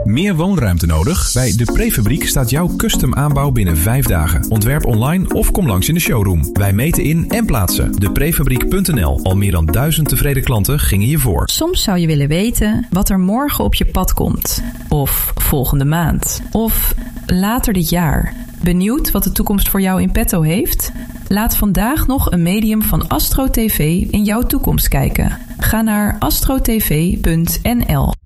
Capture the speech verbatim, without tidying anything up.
Meer woonruimte nodig? Bij De Prefabriek staat jouw custom aanbouw binnen vijf dagen. Ontwerp online of kom langs in de showroom. Wij meten in en plaatsen. de prefabriek punt n l. Al meer dan duizend tevreden klanten gingen hiervoor. Soms zou je willen weten wat er morgen op je pad komt. Of volgende maand. Of later dit jaar. Benieuwd wat de toekomst voor jou in petto heeft? Laat vandaag nog een medium van Astro T V in jouw toekomst kijken. Ga naar astro t v punt n l.